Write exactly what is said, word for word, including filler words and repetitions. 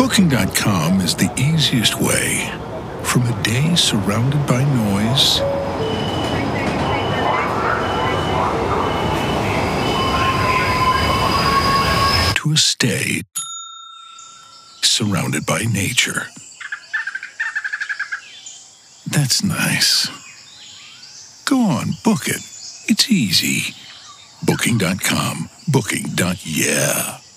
Booking dot com is the easiest way. From a day surrounded by noise to a stay surrounded by nature. That's nice. Go on, book it. It's easy. Booking dot com. Booking. Yeah.